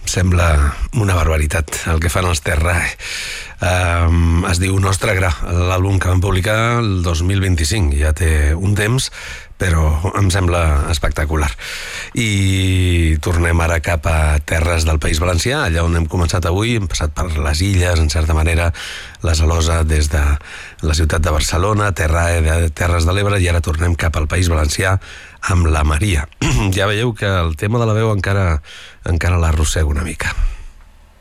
Sembla una barbaritat el que fan els Terrae. Es diu Nostre Gra, l'àlbum que van publicar el 2025. Ja té un temps, però em sembla espectacular. I tornem ara cap a terres del País Valencià, allà on hem començat avui. Hem passat per les Illes, en certa manera, la Salosa des de la ciutat de Barcelona, Terrae de Terres de l'Ebre, i ara tornem cap al País Valencià amb la Maria. Ja veieu que el tema de la veu encara l'arrossego una mica.